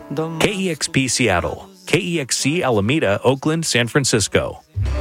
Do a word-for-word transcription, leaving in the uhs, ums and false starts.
K E X P Seattle, K E X C Alameda, Oakland, San Francisco.